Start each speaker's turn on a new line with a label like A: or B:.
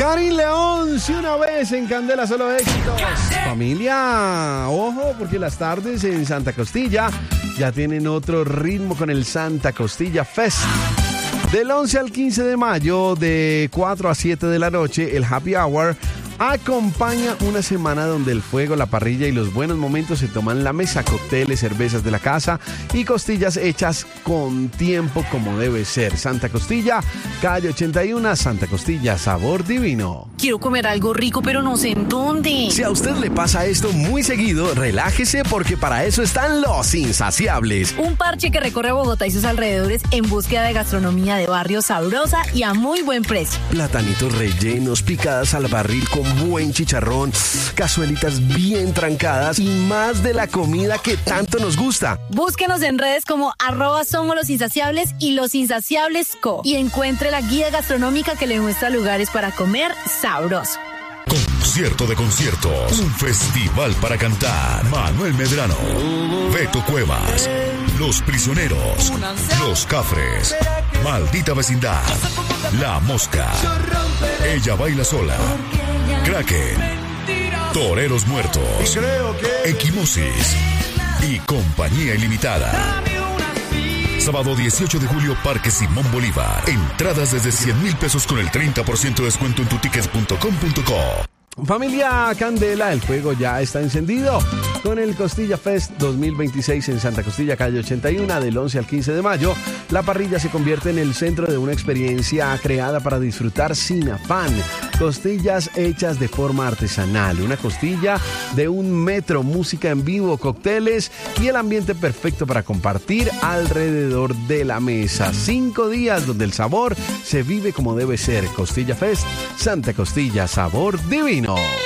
A: Karin León, si una vez en Candela solo éxitos. Familia, ojo, porque las tardes en Santa Costilla ya tienen otro ritmo con el Santa Costilla Fest. Del 11 al 15 de mayo, de 4 a 7 de la noche, el Happy Hour acompaña una semana donde el fuego, la parrilla y los buenos momentos se toman la mesa, cócteles, cervezas de la casa y costillas hechas con tiempo como debe ser. Santa Costilla, calle 81, Santa Costilla, sabor divino.
B: Quiero comer algo rico, pero no sé en dónde.
C: Si a usted le pasa esto muy seguido, relájese porque para eso están los Insaciables.
B: Un parche que recorre Bogotá y sus alrededores en búsqueda de gastronomía de barrio sabrosa y a muy buen precio.
C: Platanitos rellenos, picadas al barril con buen chicharrón, cazuelitas bien trancadas y más de la comida que tanto nos gusta.
B: Búsquenos en redes como @somoslosinsaciables y Los Insaciables Co. Y encuentre la guía gastronómica que le muestra lugares para comer sabroso.
D: Concierto de conciertos, un festival para cantar. Manuel Medrano, Beto Cuevas, Los Prisioneros, Los Cafres, Maldita Vecindad, La Mosca, Ella Baila Sola, Kraken, Toreros Muertos, Equimosis y Compañía Ilimitada. Sábado 18 de julio, Parque Simón Bolívar. Entradas desde 100,000 pesos con el 30% de descuento en tutickets.com.co.
A: Familia Candela, el fuego ya está encendido con el Costilla Fest 2026 en Santa Costilla, calle 81, del 11 al 15 de mayo. La parrilla se convierte en el centro de una experiencia creada para disfrutar sin afán. Costillas hechas de forma artesanal, una costilla de 1 metro, música en vivo, cócteles y el ambiente perfecto para compartir alrededor de la mesa. 5 días donde el sabor se vive como debe ser. Costilla Fest, Santa Costilla, sabor divino.